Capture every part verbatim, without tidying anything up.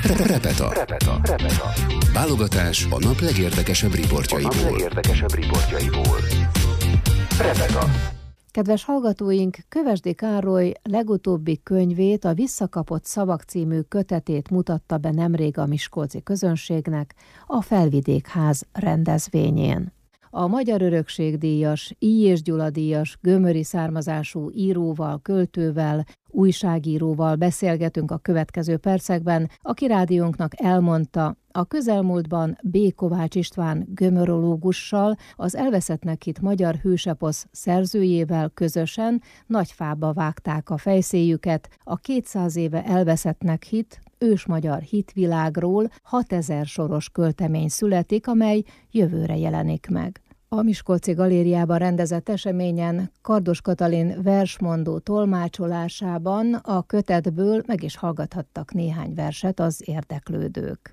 Repeta. Repeta. Repeta. Válogatás a nap legérdekesebb riportjaiból. A nap legérdekesebb riportjaiból. Repeta. Kedves hallgatóink, Kövesdi Károly legutóbbi könyvét, a Visszakapott szavak című kötetét mutatta be nemrég a miskolci közönségnek a Felvidékház rendezvényén. A Magyar Örökség-díjas, Illyés Gyula-díjas, gömöri származású íróval, költővel, újságíróval beszélgetünk a következő percekben, aki rádiónknak elmondta, a közelmúltban B. Kovács István gömörológussal, az Elveszettnek hitt magyar hőseposz szerzőjével közösen Nagyfába vágták a fejszéjüket a kétszáz éve elveszettnek hitt ősmagyar hitvilágról hatezer soros költemény születik, amely jövőre jelenik meg. A Miskolci Galériában rendezett eseményen Kardos Katalin versmondó tolmácsolásában a kötetből meg is hallgathattak néhány verset az érdeklődők.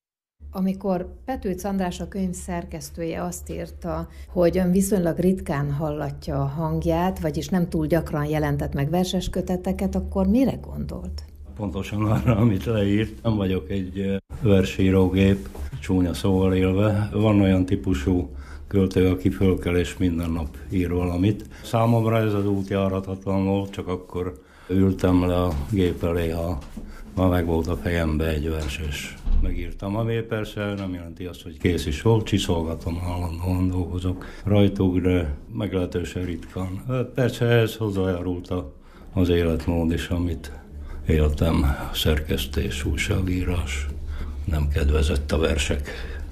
Amikor Petőc András, a könyv szerkesztője azt írta, hogy ön viszonylag ritkán hallatja a hangját, vagyis nem túl gyakran jelentett meg verses köteteket, akkor mire gondolt? Pontosan arra, amit leírt. Nem vagyok egy versírógép, csúnya szóval élve. Van olyan típusú költő, aki fölkel és minden nap ír valamit. Számomra ez az út járhatatlan volt, csak akkor ültem le a gép elé, ha, ha meg volt a fejembe egy vers, és megírtam. Ami persze nem jelenti azt, hogy kész is volt, csiszolgatom, állandóan dolgozok rajtuk, de meglehetősen ritkán. Persze ez hozzájárult az életmód is, amit éltem, szerkesztés, újságírás, nem kedvezett a versek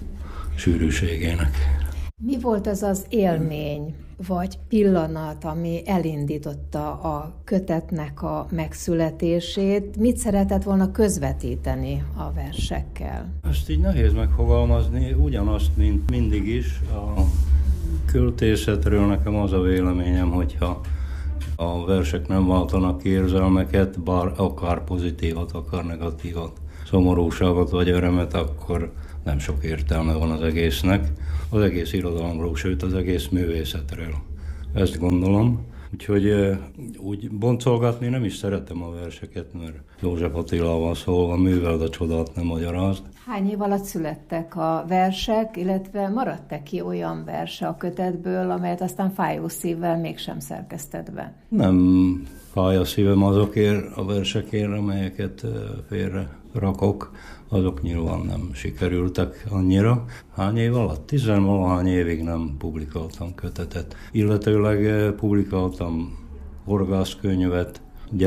sűrűségének. Mi volt az az élmény, vagy pillanat, ami elindította a kötetnek a megszületését? Mit szeretett volna közvetíteni a versekkel? Ezt így nehéz megfogalmazni, ugyanazt, mint mindig is. A költészetről nekem az a véleményem, hogyha a versek nem váltanak ki érzelmeket, bár akár pozitívat, akár negatívat, szomorúságot vagy örömet, akkor nem sok értelme van az egésznek. Az egész irodalomról, sőt az egész művészetről. Ezt gondolom. Úgyhogy úgy boncolgatni nem is szeretem a verseket, mert József Attilával szólva műveld a csodát, nem magyarázd. Hány év alatt születtek a versek, illetve maradt-e ki olyan verse a kötetből, amelyet aztán fájó szívvel mégsem szerkesztett be? Nem fáj a szívem azokért a versekért, amelyeket félre rakok. Azok nyilván nem sikerültek annyira. Hány év alatt? Tizenvalahány évig nem publikáltam kötetet. Illetőleg publikáltam horgászkönyvet,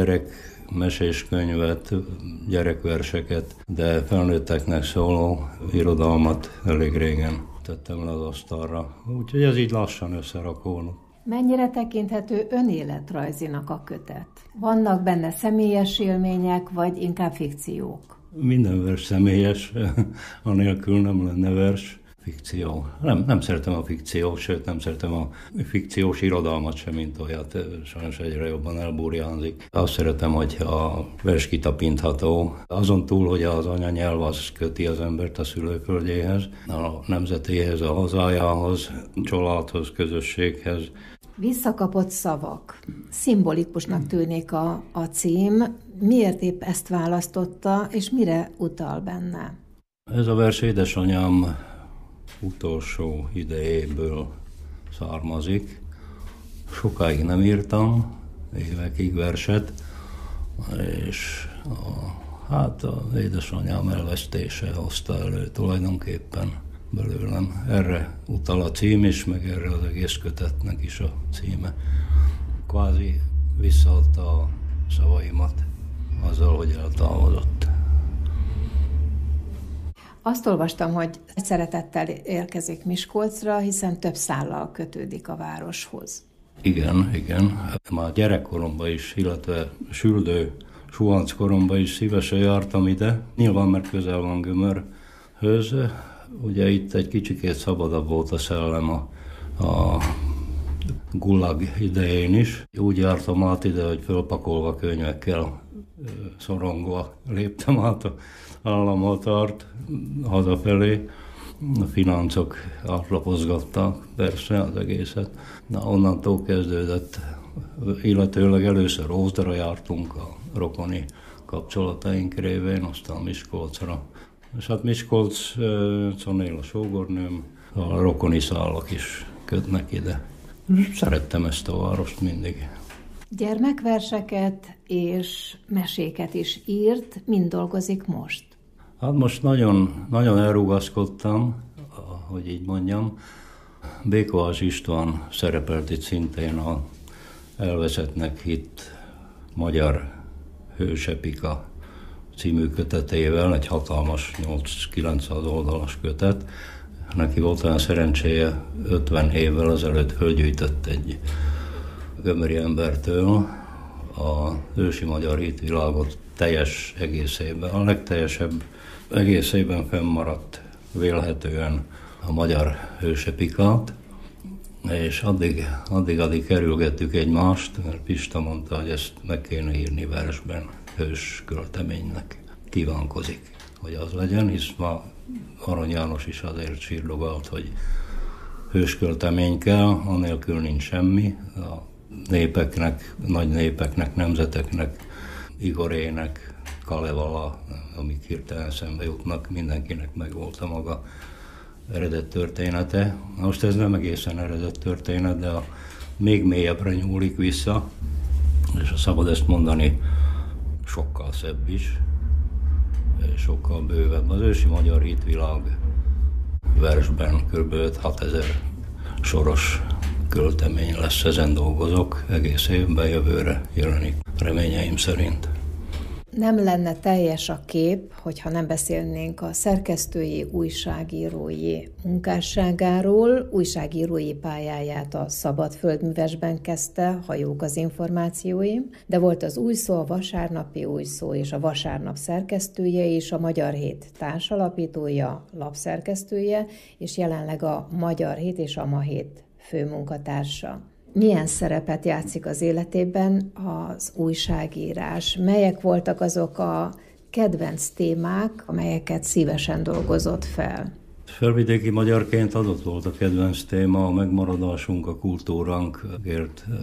gyerekmeséskönyvet, gyerekverseket, de felnőtteknek szóló irodalmat elég régen tettem le az asztalra. Úgyhogy ez így lassan összerakódott. Mennyire tekinthető önéletrajzinak a kötet? Vannak benne személyes élmények, vagy inkább fikciók? Minden vers személyes, anélkül nem lenne vers. Fikció. Nem, nem szeretem a fikciót, sőt nem szeretem a fikciós irodalmat sem, mint olyat. Sajnos egyre jobban elburjánzik. Azt szeretem, hogy a vers kitapintható. Azon túl, hogy az anyanyelv az köti az embert a szülőföldjéhez, a nemzetéhez, a hazájához, családhoz, közösséghez. Visszakapott szavak. Szimbolikusnak tűnik a, a cím. Miért épp ezt választotta, és mire utal benne? Ez a vers édesanyám utolsó idejéből származik. Sokáig nem írtam, évekig verset, és a, hát az édesanyám elvesztése hozta elő tulajdonképpen belőlem. Erre utal a cím is, meg erre az egész kötetnek is a címe. Kvázi visszaadta a szavaimat azzal, hogy eltávozott. Azt olvastam, hogy szeretettel érkezik Miskolcra, hiszen több szállal kötődik a városhoz. Igen, igen. Már gyerekkoromban is, illetve süldő, suhanc koromban is szívesen jártam ide. Nyilván, mert közel van Gömörhöz. Ugye itt egy kicsikét szabadabb volt a szellem a, a gulag idején is. Úgy jártam át ide, hogy fölpakolva könyvekkel, szorongva léptem át a államhatárt hazafelé. A financok átlapozgattak persze az egészet. Na, onnantól kezdődött, illetőleg először Ózdra jártunk a rokoni kapcsolataink révén, aztán Miskolcra. És hát Miskolcon él a sógornőm, a rokoni szálak is kötnek ide. Szerettem ezt a várost mindig. Gyermekverseket és meséket is írt, mind dolgozik most? Hát most nagyon, nagyon elrugaszkodtam, hogy így mondjam. Békoás István szerepelt itt szintén a elveszettnek hitt magyar hősepika című kötetével, egy hatalmas nyolc-kilencszáz oldalas kötet. Neki volt olyan szerencséje, ötven évvel ezelőtt fölgyűjtött egy gömöri embertől a ősi magyar hitvilágot teljes egészében, a legteljesebb egészében fennmaradt vélhetően a magyar hősepikát, és addig, addig, addig kerülgettük egymást, mert Pista mondta, hogy ezt meg kéne írni versben, hős költeménynek kívánkozik, hogy az legyen, hisz ma Arany János is azért sírdogalt, hogy hősköltemény kell, anélkül nincs semmi. A népeknek, nagy népeknek, nemzeteknek, Igorének, Kalevala, amik hirtelen szembe jutnak, mindenkinek megvolt a maga eredet története. Most ez nem egészen eredet történet, de a még mélyebbre nyúlik vissza, és ha szabad ezt mondani, sokkal szebb is, és sokkal bővebb. Az ősi magyar hitvilág versben kb. öt-hatezer soros költemény lesz, ezen dolgozok, egész évben, jövőre jelenik, reményeim szerint. Nem lenne teljes a kép, hogyha nem beszélnénk a szerkesztői, újságírói munkásságáról. Újságírói pályáját a Szabad Földművesben kezdte, ha jók az információim, de volt az Új Szó, a Vasárnapi Új Szó és a Vasárnap szerkesztője is, a Magyar Hét társalapítója, lapszerkesztője, és jelenleg a Magyar Hét és a Ma Hét főmunkatársa. Milyen szerepet játszik az életében az újságírás? Melyek voltak azok a kedvenc témák, amelyeket szívesen dolgozott fel? Felvidéki magyarként adott volt a kedvenc téma, a megmaradásunk, a kultúránk,